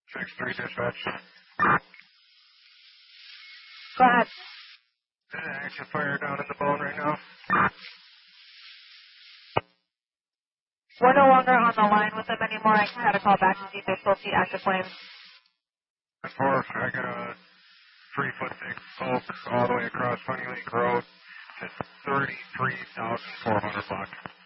6-3 dispatch. Go ahead. Action fire down in the bone right now. We're no longer on the line with them anymore. I had to call back to see if they still see active flames. 4, I got a 3-foot thick smoke all the way across Funny Lake Road to 33,400 block.